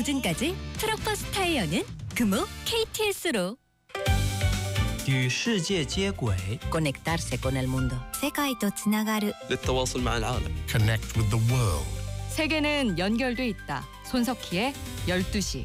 보증까지 트럭버스 타이어는 금호 KTS로. 与世界接轨 Conectarse con el mundo. 世界とつながる للتواصل مع العالم. Connect with the world. 세계는 연결돼 있다. 손석희의 12시.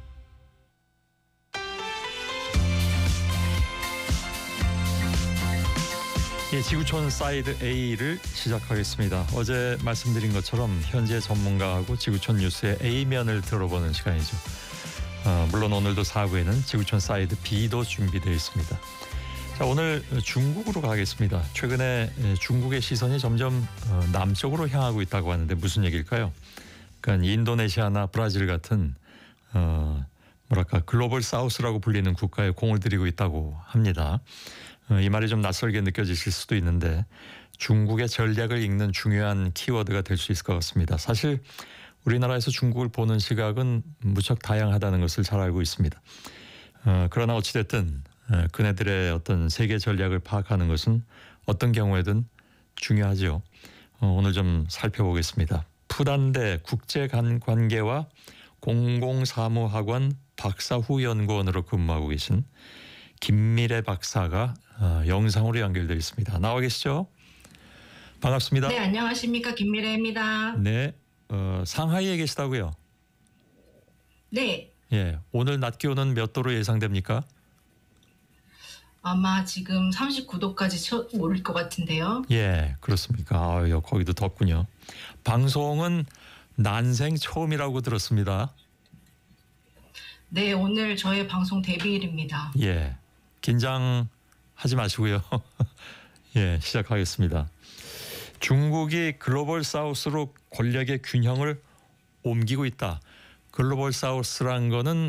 예, 지구촌 사이드 A를 시작하겠습니다. 어제 말씀드린 것처럼 현재 전문가하고 지구촌 뉴스의 A면을 들어보는 시간이죠. 물론 오늘도 4부에는 지구촌 사이드 B도 준비되어 있습니다. 자, 오늘 중국으로 가겠습니다. 최근에 중국의 시선이 점점 남쪽으로 향하고 있다고 하는데 무슨 얘기일까요? 그러니까 인도네시아나 브라질 같은 뭐랄까 글로벌 사우스라고 불리는 국가에 공을 들이고 있다고 합니다. 이 말이 좀 낯설게 느껴지실 수도 있는데 중국의 전략을 읽는 중요한 키워드가 될 수 있을 것 같습니다. 사실 우리나라에서 중국을 보는 시각은 무척 다양하다는 것을 잘 알고 있습니다. 그러나 어찌됐든 그네들의 어떤 세계 전략을 파악하는 것은 어떤 경우에든 중요하죠. 오늘 좀 살펴보겠습니다. 푸단대 국제관계와 공공사무학원 박사후 연구원으로 근무하고 계신 김미래 박사가 영상으로 연결되어 있습니다. 나와 계시죠? 반갑습니다. 네, 안녕하십니까. 김미래입니다. 네, 상하이에 계시다고요? 네, 예, 오늘 낮 기온은 몇 도로 예상됩니까? 아마 지금 39도까지 오를 것 같은데요. 예, 그렇습니까? 아유, 거기도 덥군요. 방송은 난생 처음이라고 들었습니다. 네, 오늘 저의 방송 데뷔일입니다. 예, 긴장하지 마시고요. 예, 시작하겠습니다. 중국이 글로벌 사우스로 권력의 균형을 옮기고 있다. 글로벌 사우스란 거는